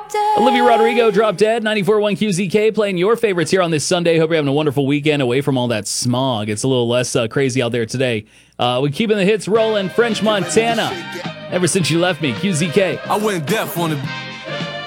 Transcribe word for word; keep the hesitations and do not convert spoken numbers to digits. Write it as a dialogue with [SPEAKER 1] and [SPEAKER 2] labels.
[SPEAKER 1] Olivia Rodrigo, Drop Dead, ninety-four point one Q Z K, playing your favorites here on this Sunday. Hope you're having a wonderful weekend away from all that smog. It's a little less uh, crazy out there today. Uh, we're keeping the hits rolling. French Montana, Ever Since You Left Me, Q Z K.
[SPEAKER 2] I went deaf on the...